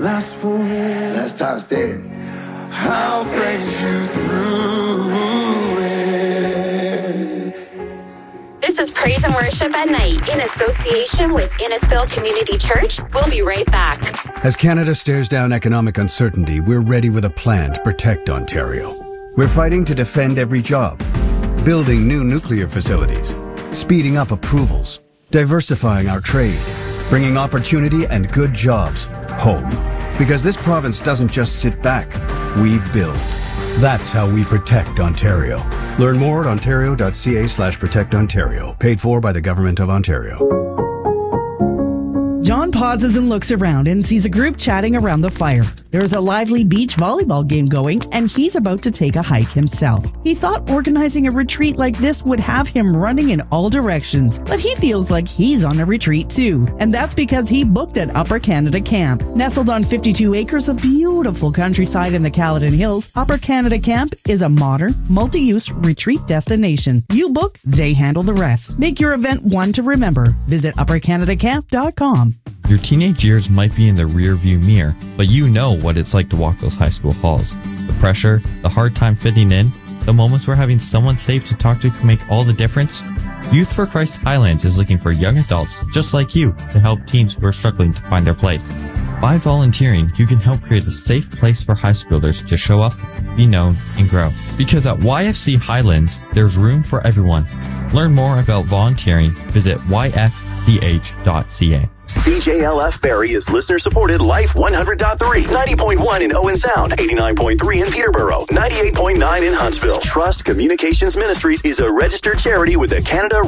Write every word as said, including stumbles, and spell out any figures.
last forever. That's how I say it. I'll praise you through it. This is Praise and Worship at Night in association with Innisfil Community Church. We'll be right back. As Canada stares down economic uncertainty, we're ready with a plan to protect Ontario. We're fighting to defend every job, building new nuclear facilities, speeding up approvals, diversifying our trade, bringing opportunity and good jobs home. Because this province doesn't just sit back, we build. That's how we protect Ontario. Learn more at ontario.ca slash protect Ontario. Paid for by the Government of Ontario. John pauses and looks around and sees a group chatting around the fire. There's a lively beach volleyball game going, and he's about to take a hike himself. He thought organizing a retreat like this would have him running in all directions, but he feels like he's on a retreat too. And that's because he booked at Upper Canada Camp. Nestled on fifty-two acres of beautiful countryside in the Caledon Hills, Upper Canada Camp is a modern, multi-use retreat destination. You book, they handle the rest. Make your event one to remember. Visit upper canada camp dot com. Your teenage years might be in the rearview mirror, but you know what it's like to walk those high school halls. The pressure, the hard time fitting in, the moments where having someone safe to talk to can make all the difference. Youth for Christ Highlands is looking for young adults just like you to help teens who are struggling to find their place. By volunteering, you can help create a safe place for high schoolers to show up, be known, and grow. Because at Y F C Highlands, there's room for everyone. Learn more about volunteering, visit y f c h dot c a. C J L F Barrie is listener-supported Life one hundred point three, ninety point one in Owen Sound, eighty-nine point three in Peterborough, ninety-eight point nine in Huntsville. Trust Communications Ministries is a registered charity with the Canada